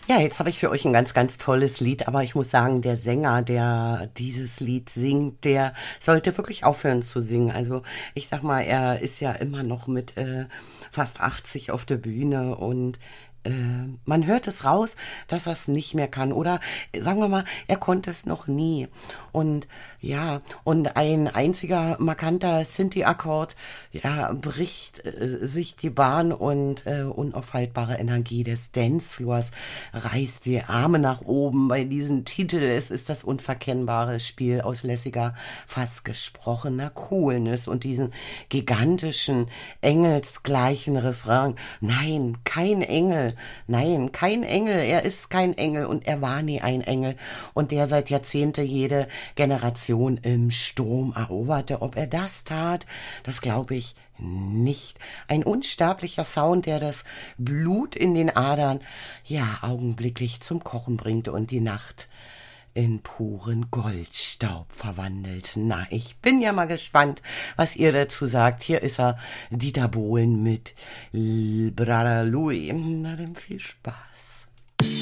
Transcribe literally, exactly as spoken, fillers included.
Ja, jetzt habe ich für euch ein ganz, ganz tolles Lied, aber ich muss sagen, der Sänger, der dieses Lied singt, der sollte wirklich aufhören zu singen. Also ich sag mal, er ist ja immer noch mit äh, fast achtzig auf der Bühne und äh, man hört es raus, dass er es nicht mehr kann. Oder äh, sagen wir mal, er konnte es noch nie. Und ja, und ein einziger markanter Sinti-Akkord, ja, bricht äh, sich die Bahn und äh, unaufhaltbare Energie des Dancefloors reißt die Arme nach oben bei diesem Titel. Es ist das unverkennbare Spiel aus lässiger, fast gesprochener Coolness und diesen gigantischen, engelsgleichen Refrain. Nein, kein Engel. Nein, kein Engel. Er ist kein Engel und er war nie ein Engel. Und der seit Jahrzehnte jede Generation im Sturm eroberte. Ob er das tat, das glaube ich nicht. Ein unsterblicher Sound, der das Blut in den Adern, ja, augenblicklich zum Kochen bringt und die Nacht in puren Goldstaub verwandelt. Na, ich bin ja mal gespannt, was ihr dazu sagt. Hier ist er, Dieter Bohlen mit L- Brother Louis. Na, dann viel Spaß.